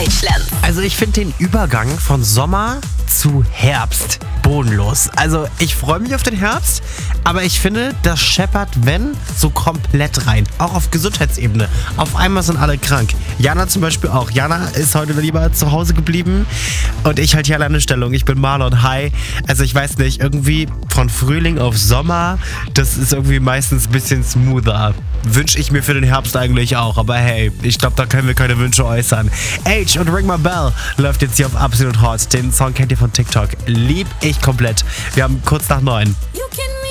Deutschland. Also ich finde den Übergang von Sommer zu Herbst bodenlos. Also ich freue mich auf den Herbst, aber ich finde, das scheppert, wenn, so komplett rein. Auch auf Gesundheitsebene. Auf einmal sind alle krank. Jana zum Beispiel auch. Jana ist heute lieber zu Hause geblieben und ich halte hier alleine Stellung. Ich bin Marlon. Hi. Also ich weiß nicht, irgendwie von Frühling auf Sommer, das ist irgendwie meistens ein bisschen smoother. Wünsche ich mir für den Herbst eigentlich auch. Aber hey, ich glaube, da können wir keine Wünsche äußern. Age und Ring My Bell läuft jetzt hier auf Absolut Hot. Den Song kennt ihr von TikTok. Lieb ich komplett. Wir haben kurz nach 9.